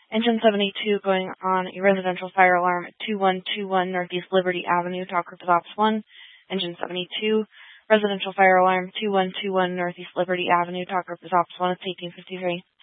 Engine 72 going on a residential fire alarm at 2121 Northeast Liberty Avenue, talk group is Ops 1. Engine 72, residential fire alarm 2121 Northeast Liberty Avenue, talk group is Ops 1, it's 1853.